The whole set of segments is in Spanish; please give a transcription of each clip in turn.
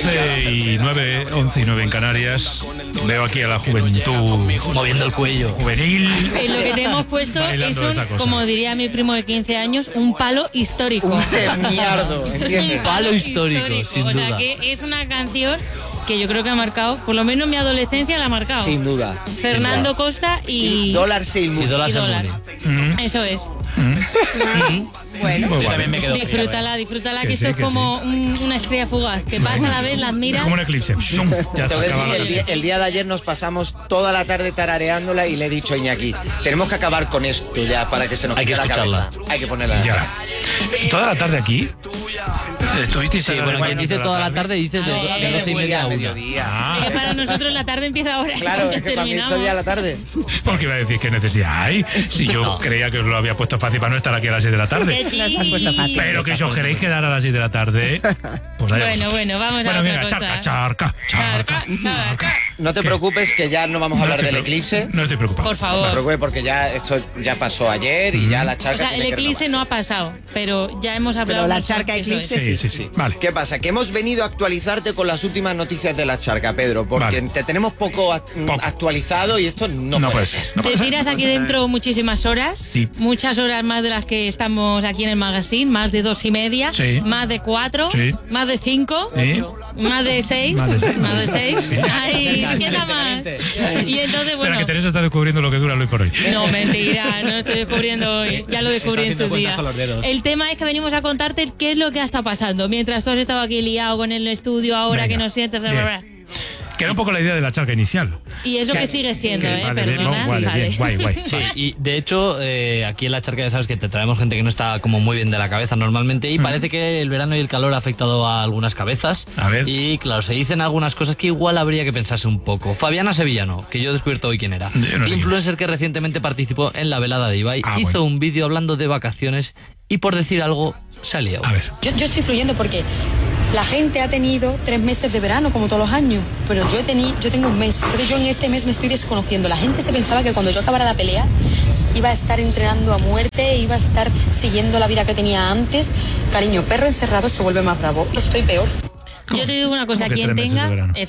11:09 en Canarias. Veo aquí a la juventud moviendo el cuello. Juvenil. Lo que te hemos puesto es como diría mi primo de 15 años, un palo histórico. Un temiardo. Esto es un palo histórico, sin duda. O sea que es una canción que yo creo que ha marcado, por lo menos mi adolescencia la ha marcado. Sin duda. Fernando Costa y Dólar Seymour. Dólar. Eso es. Bueno, yo también me quedo. Disfrútala, que esto es como una estrella fugaz, que pasa a la vez, la admiras. Es como un eclipse. Ya Te voy a decir, el día de ayer nos pasamos toda la tarde tarareándola y le he dicho a Iñaki, tenemos que acabar con esto ya para que se nos quede la cabeza. Hay que ponerla. Ya. Toda la tarde aquí. ¿Estuvisteis? Sí, bueno, quien dice toda la tarde dice de 12:30 a 1. Para nosotros la tarde empieza ahora. Claro, es que para mí esto ya la tarde. Porque iba a decir que necesidad hay. Si yo creía que os lo había puesto fácil para no estar aquí a las 6 de la tarde. Pero que si os queréis quedar a las 6 de la tarde, pues allá bueno, vamos a venga, otra cosa. charca. No te preocupes que ya no vamos a hablar del eclipse. No estoy preocupado. Por favor. No te preocupes porque ya esto ya pasó ayer y ya la charca. O sea, el eclipse no ha pasado, pero ya hemos hablado. Pero la charca eclipse sí. Vale. ¿Qué pasa? Que hemos venido a actualizarte con las últimas noticias de la charca, Pedro, porque te tenemos poco actualizado y esto no puede ser. Te tiras aquí dentro muchísimas horas, muchas horas más de las que estamos aquí en el magazine, más de 2:30, más de 4, más de 5, más de 6, más de 6. Ay, ¿qué da más? Y entonces, bueno. Espera, que Teresa está descubriendo lo que dura hoy por hoy. No, mentira, no lo estoy descubriendo hoy. Ya lo descubrí en su día. El tema es que venimos a contarte qué es lo que ha estado pasando. Mientras tú has estado aquí liado con el estudio, ahora que nos sientes. Que era un poco la idea de la charca inicial. Y es lo que sigue siendo, perdona. Bien, guay. Sí, y de hecho, aquí en la charca ya sabes que te traemos gente que no está como muy bien de la cabeza normalmente y parece que el verano y el calor ha afectado a algunas cabezas. A ver. Y claro, se dicen algunas cosas que igual habría que pensarse un poco. Fabiana Sevillano, que yo he descubierto hoy quién era. Influencer que recientemente participó en la velada de Ibai, hizo un vídeo hablando de vacaciones y por decir algo se ha liado. A ver. Yo estoy fluyendo porque la gente ha tenido 3 meses de verano, como todos los años, pero yo tengo un mes. Entonces yo en este mes me estoy desconociendo. La gente se pensaba que cuando yo acabara la pelea iba a estar entrenando a muerte, iba a estar siguiendo la vida que tenía antes. Cariño, perro encerrado se vuelve más bravo. Yo estoy peor. Yo te digo una cosa, quien tenga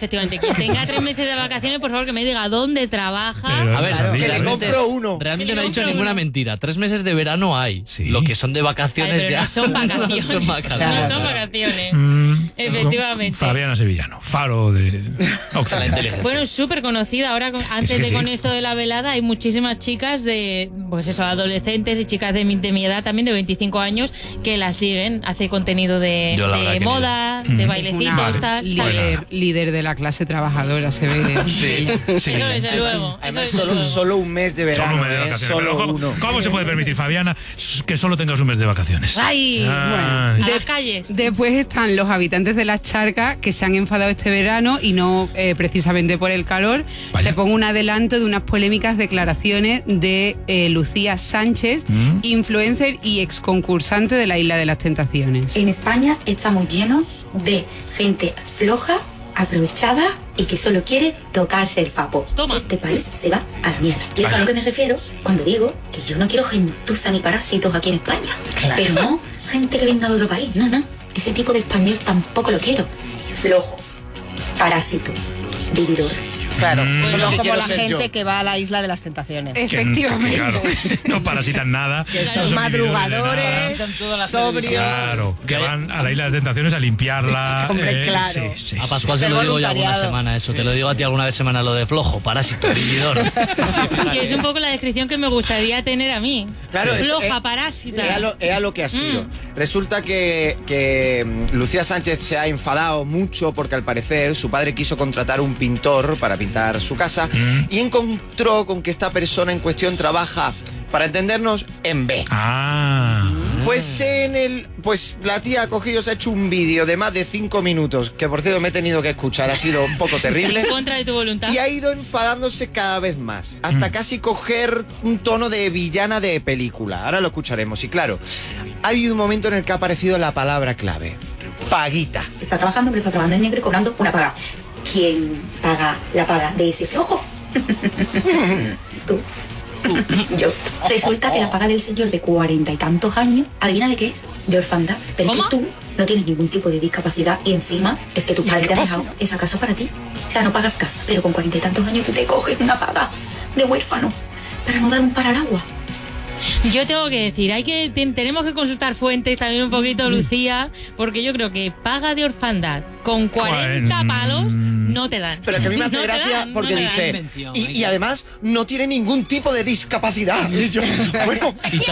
3 meses de vacaciones, por favor que me diga dónde trabaja. A ver, que le compro uno. Realmente no ha dicho ninguna mentira. 3 meses de verano hay. Lo que son de vacaciones pero ya. No son vacaciones. No son vacaciones. Efectivamente. Fabiana Sevillano, faro de Occidente. Bueno, súper conocida. Ahora, antes de con esto de la velada, hay muchísimas chicas de, pues eso, adolescentes y chicas de mi edad, también de 25 años, que la siguen. Hace contenido de moda, de bailecito. Líder de la clase trabajadora, se ve. Sí. Eso desde luego. Además, solo un mes de verano. Solo uno. ¿Cómo se puede permitir, Fabiana, que solo tengas un mes de vacaciones? ¡Ay! A las calles. Después están los habitantes de las charcas que se han enfadado este verano y no precisamente por el calor. Te pongo un adelanto de unas polémicas declaraciones de Lucía Sánchez, influencer y exconcursante de la Isla de las Tentaciones. En España estamos llenos de gente floja, aprovechada y que solo quiere tocarse el papo. Toma. Este país se va a la mierda. Y eso es a lo que me refiero cuando digo que yo no quiero gentuza ni parásitos aquí en España. Claro. Pero no gente que venga de otro país. No. Ese tipo de español tampoco lo quiero. Flojo, parásito, vividor. Claro, no como la gente que va a la Isla de las Tentaciones. Efectivamente. Claro, no parasitan nada. Que son madrugadores, sobrios. Claro, que van a la Isla de las Tentaciones a limpiarla. Hombre, claro. Sí, a Pascual te lo digo ya alguna semana eso. Te lo digo a ti alguna vez semana lo de flojo, parásito, vividor. Que es un poco la descripción que me gustaría tener a mí. Claro, floja, parásita. Es a lo que aspiro. Resulta que Lucía Sánchez se ha enfadado mucho porque al parecer su padre quiso contratar un pintor para pintar su casa y encontró con que esta persona en cuestión trabaja, para entendernos, en B. Pues la tía ha cogido, se ha hecho un vídeo de más de 5 minutos, que por cierto me he tenido que escuchar, ha sido un poco terrible. En contra de tu voluntad. Y ha ido enfadándose cada vez más, hasta casi coger un tono de villana de película. Ahora lo escucharemos. Y claro, ha habido un momento en el que ha aparecido la palabra clave: paguita. Está trabajando, pero está trabajando en negro y cobrando una paga. ¿Quién paga la paga de ese flojo? Tú. Yo. Resulta que la paga del señor de 40 y tantos años, adivina de qué es, de orfandad. Pero ¿Cómo? es que tú no tienes ningún tipo de discapacidad y encima es que tu padre te ha dejado esa casa para ti. O sea, no pagas casa, pero con 40 y tantos años tú te coges una paga de huérfano para no dar un para al agua. Yo tengo que decir, tenemos que consultar fuentes también un poquito, Lucía, porque yo creo que paga de orfandad con 40 palos no te dan. Pero que a mí me hace gracia porque dice, y además no tiene ningún tipo de discapacidad. Y yo, bueno,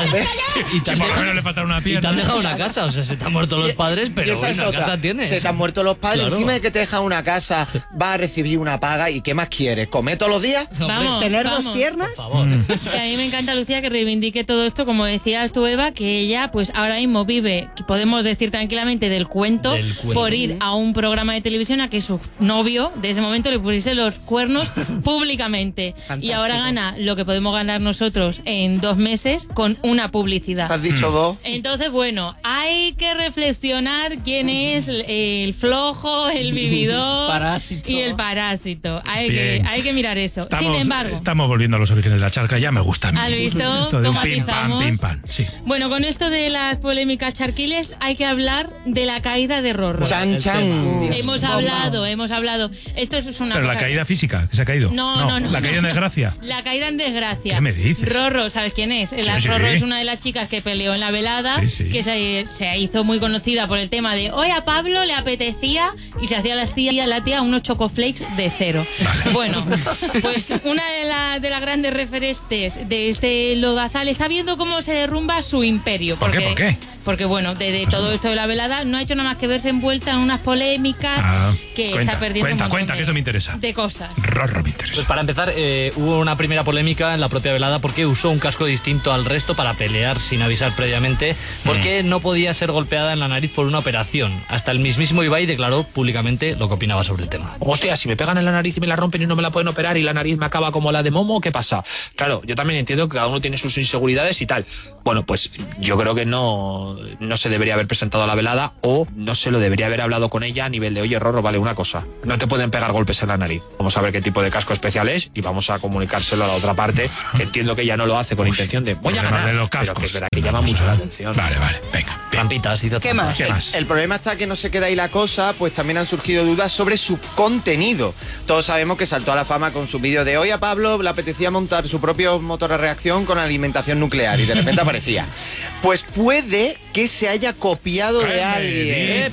y por lo menos le falta una pierna. Y te han dejado una casa, o sea, se te han muerto los padres, pero una casa tienes. Se te han muerto los padres, claro. Encima de que te dejan una casa, vas a recibir una paga, ¿y qué más quieres? ¿Comer todos los días? Vamos, ¿tener dos piernas? Por favor. Que a mí me encanta, Lucía, que reivindique todo esto, como decías tú, Eva, que ella pues ahora mismo vive, podemos decir tranquilamente, del cuento, por ir a un programa de televisión a que su novio de ese momento le pusiese los cuernos públicamente. Fantástico. Y ahora gana lo que podemos ganar nosotros en 2 meses con una publicidad. ¿Has dicho 2? Entonces, bueno, hay que reflexionar quién es el flojo, el vividor y el parásito. Hay que mirar eso. Sin embargo, estamos volviendo a los orígenes de la charca, ya me gusta a mí. ¿Has visto? Esto de un pim pam, sí. Bueno, con esto de las polémicas charquiles hay que hablar de la caída de Rorro. Chan, chan. Hemos hablado. Esto es una Pero cosa. la caída física, que se ha caído. No. La caída en desgracia. La caída en desgracia. ¿Qué me dices? Rorro, ¿sabes quién es? Sí. Rorro es una de las chicas que peleó en la velada, que se hizo muy conocida por el tema de hoy a Pablo le apetecía y se hacía la tía unos chocoflakes de 0. Vale. Bueno, pues una de las grandes referentes de este lodazal está viendo cómo se derrumba su imperio. ¿Por qué? Porque bueno, de todo esto de la velada no ha hecho nada más que verse envuelta en unas polémicas que está perdiendo Cuenta, que esto me interesa. De cosas. Rorro me interesa. Pues para empezar, hubo una primera polémica en la propia velada porque usó un casco distinto al resto para pelear sin avisar previamente, porque no podía ser golpeada en la nariz por una operación. Hasta el mismísimo Ibai declaró públicamente lo que opinaba sobre el tema. Hostia, si me pegan en la nariz y me la rompen y no me la pueden operar y la nariz me acaba como la de Momo, ¿qué pasa? Claro, yo también entiendo que cada uno tiene sus inseguridades y tal. Bueno, pues yo creo que no se debería haber presentado a la velada, o no se lo debería haber hablado con ella a nivel de, oye, Rorro, vale, una cosa, no te pueden pegar golpes en la nariz. Vamos a ver qué tipo de casco especial es y vamos a comunicárselo a la otra parte, que entiendo que ella no lo hace con intención de voy a ganar, pero que es verdad que llama mucho la atención. Vale, venga. Trampitas y ¿Qué más? El problema está que no se queda ahí la cosa, pues también han surgido dudas sobre su contenido. Todos sabemos que saltó a la fama con su vídeo de hoy a Pablo le apetecía montar su propio motor a reacción con alimentación nuclear y de repente aparecía. Pues puede que se haya copiado de alguien.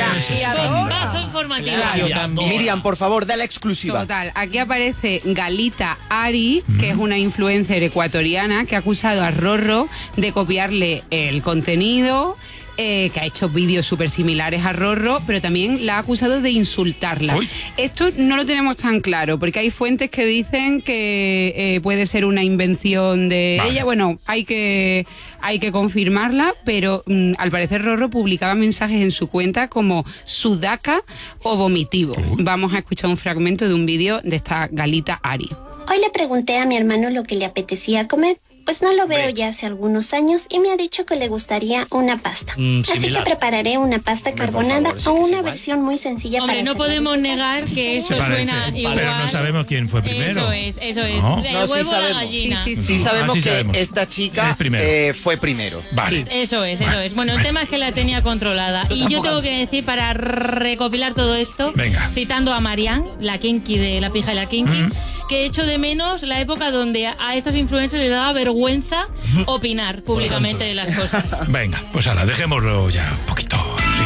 Bombazo informativo. Miriam, por favor, da la exclusiva. Total, aquí aparece Galita Ari, que es una influencer ecuatoriana que ha acusado a Rorro de copiarle el contenido, que ha hecho vídeos súper similares a Rorro, pero también la ha acusado de insultarla. Uy. Esto no lo tenemos tan claro, porque hay fuentes que dicen que puede ser una invención de ella. Bueno, hay que confirmarla, pero al parecer Rorro publicaba mensajes en su cuenta como sudaca o vomitivo. Vamos a escuchar un fragmento de un vídeo de esta Galita Ari. Hoy le pregunté a mi hermano lo que le apetecía comer. Pues no lo veo ya hace algunos años y me ha dicho que le gustaría una pasta. Así que prepararé una pasta carbonada o una versión muy sencilla para no podemos negar que esto suena igual. Pero no sabemos quién fue primero. Eso es. ¿No? El huevo o la gallina. Sí sabemos que esta chica fue primero. Vale. Eso es. Bueno, el tema es que la tenía controlada. Y yo tengo que decir, para recopilar todo esto, citando a Marianne, la kinky de La Pija y la Kinky, que echo de menos la época donde a estos influencers les daba vergüenza opinar públicamente de las cosas. Venga, pues ahora, dejémoslo ya un poquito.